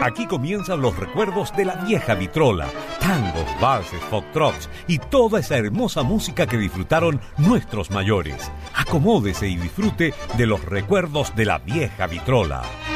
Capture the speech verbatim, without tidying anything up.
Aquí comienzan los recuerdos de la vieja vitrola, tangos, valses, foxtrots y toda esa hermosa música que disfrutaron nuestros mayores. Acomódese y disfrute de los recuerdos de la vieja vitrola.